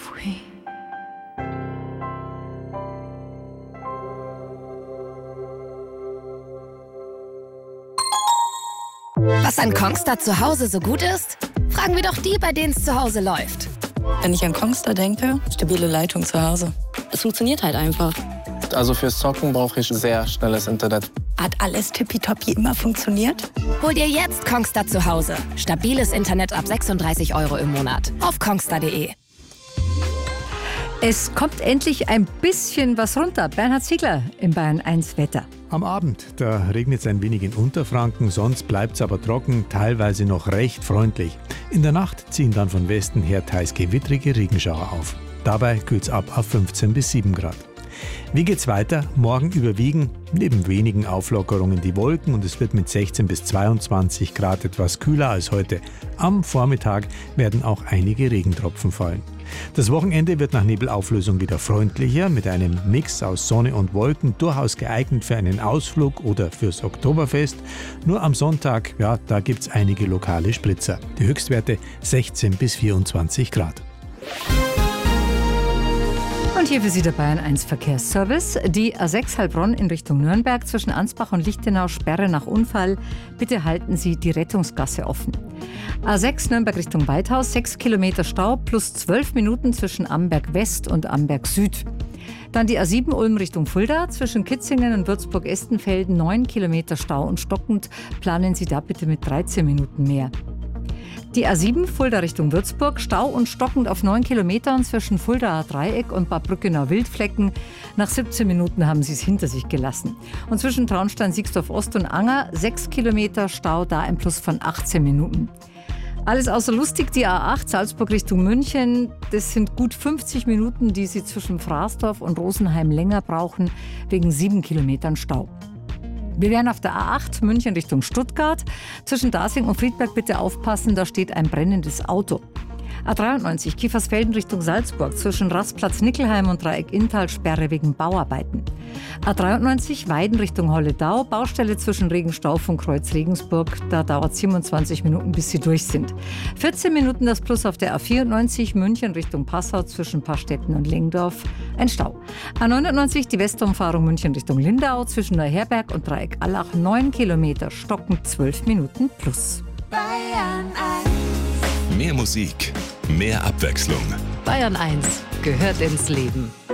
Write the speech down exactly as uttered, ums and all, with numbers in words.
Pfui. Was an Kongstar zu Hause so gut ist? Fragen wir doch die, bei denen es zu Hause läuft. Wenn ich an Kongstar denke, stabile Leitung zu Hause. Es funktioniert halt einfach. Also fürs Zocken brauche ich sehr schnelles Internet. Hat alles tippitoppi immer funktioniert? Hol dir jetzt Kongstar zu Hause. Stabiles Internet ab sechsunddreißig Euro im Monat. Auf kongstar punkt de. Es kommt endlich ein bisschen was runter. Bernhard Ziegler im Bayern eins Wetter. Am Abend, da regnet es ein wenig in Unterfranken, sonst bleibt es aber trocken, teilweise noch recht freundlich. In der Nacht ziehen dann von Westen her teils gewittrige Regenschauer auf. Dabei kühlt es ab auf fünfzehn bis sieben Grad. Wie geht's weiter? Morgen überwiegen neben wenigen Auflockerungen die Wolken und es wird mit sechzehn bis zweiundzwanzig Grad etwas kühler als heute. Am Vormittag werden auch einige Regentropfen fallen. Das Wochenende wird nach Nebelauflösung wieder freundlicher, mit einem Mix aus Sonne und Wolken, durchaus geeignet für einen Ausflug oder fürs Oktoberfest. Nur am Sonntag, ja, da gibt's einige lokale Spritzer. Die Höchstwerte sechzehn bis vierundzwanzig Grad. Und hier für Sie der Bayern eins Verkehrsservice. Die A sechs Heilbronn in Richtung Nürnberg zwischen Ansbach und Lichtenau, Sperre nach Unfall. Bitte halten Sie die Rettungsgasse offen. A sechs Nürnberg Richtung Weithaus, sechs Kilometer Stau plus zwölf Minuten zwischen Amberg West und Amberg Süd. Dann die A sieben Ulm Richtung Fulda zwischen Kitzingen und Würzburg-Estenfelden, neun Kilometer Stau und stockend. Planen Sie da bitte mit dreizehn Minuten mehr. Die A sieben Fulda Richtung Würzburg, Stau und stockend auf neun Kilometern zwischen Fuldaer Dreieck und Bad Brückenau Wildflecken. Nach siebzehn Minuten haben sie es hinter sich gelassen. Und zwischen Traunstein, Siegsdorf Ost und Anger sechs Kilometer Stau, da ein Plus von achtzehn Minuten. Alles außer lustig, die A acht Salzburg Richtung München. Das sind gut fünfzig Minuten, die Sie zwischen Fraßdorf und Rosenheim länger brauchen, wegen sieben Kilometern Stau. Wir wären auf der A acht München Richtung Stuttgart. Zwischen Dasing und Friedberg bitte aufpassen, da steht ein brennendes Auto. A dreiundneunzig Kiefersfelden Richtung Salzburg zwischen Rastplatz Nickelheim und Dreieck Inntal, Sperre wegen Bauarbeiten. A dreiundneunzig Weiden Richtung Holledau, Baustelle zwischen Regenstauf und Kreuz Regensburg. Da dauert es siebenundzwanzig Minuten, bis sie durch sind. vierzehn Minuten das Plus auf der A vierundneunzig München Richtung Passau zwischen Pastetten und Lengdorf. Ein Stau. A neunundneunzig die Westumfahrung München Richtung Lindau zwischen Neuherberg und Dreieck Allach. neun Kilometer, stockend zwölf Minuten plus. Bayern eins. Mehr Musik, mehr Abwechslung. Bayern eins gehört ins Leben.